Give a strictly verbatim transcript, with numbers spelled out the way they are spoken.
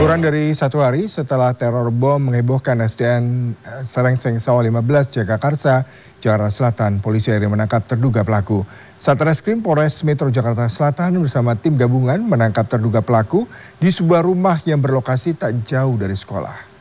Kurang dari satu hari setelah teror bom menghebohkan S D N Serengseng Sawah lima belas Jagakarsa, Jakarta Selatan, polisi akhirnya menangkap terduga pelaku. Satreskrim Polres Metro Jakarta Selatan bersama tim gabungan menangkap terduga pelaku di sebuah rumah yang berlokasi tak jauh dari sekolah.